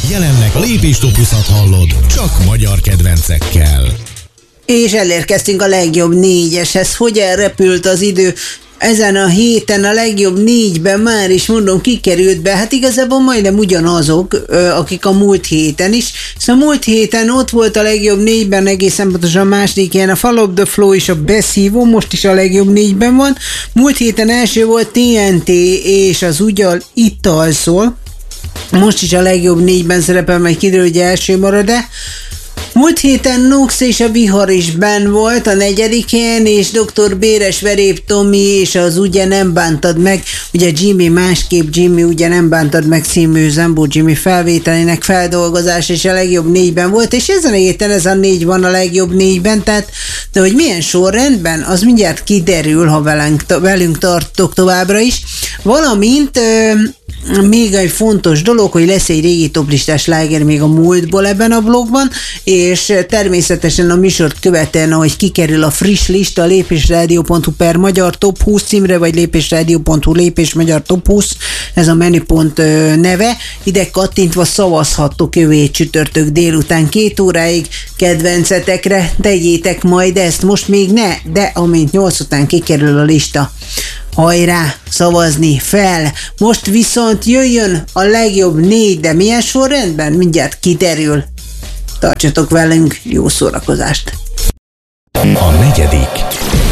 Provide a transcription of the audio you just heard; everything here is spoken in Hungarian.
Jelenleg a lépéstopuszat hallod, csak magyar kedvencekkel. És elérkeztünk a legjobb négyeshez. Hogyan repült az idő? Ezen a héten a legjobb négyben már is mondom kikerült be, hát igazából majdnem ugyanazok, akik a múlt héten is. Szóval múlt héten ott volt a legjobb négyben, egészen pontosan a második ilyen a Fall of the Flow és a Beszívó, most is a legjobb négyben van. Múlt héten első volt TNT és az Ugyal Itt alszol. Most is a legjobb négyben szerepel, majd kiderül, hogy első marad-e. Múlt héten Nox és a Vihar is benn volt a negyedikén, és Dr. Béres Verép Tomi és az Ugye nem bántad meg, ugye Jimmy másképp Jimmy ugye nem bántad meg című Zambó Jimmy felvételének feldolgozás és a legjobb négyben volt, és ezen a héten ez a négy van a legjobb négyben, tehát de hogy milyen sorrendben, az mindjárt kiderül, ha velünk tartok továbbra is, valamint még egy fontos dolog, hogy lesz egy régi toplistás sláger még a múltból ebben a blogban, és természetesen a műsort követően, ahogy kikerül a friss lista a lépésradio.hu per magyar top 20 címre, vagy lépésradio.hu lépésmagyar top 20, ez a menüpont neve, ide kattintva szavazhattok jövő csütörtök délután 2 óráig kedvencetekre, tegyétek majd ezt, most még ne, de amint 8 után kikerül a lista, hajrá, szavazni fel. Most viszont jöjjön a legjobb négy, de milyen sorrendben? Mindjárt kiderül. Tartsatok velünk, jó szórakozást! A negyedik.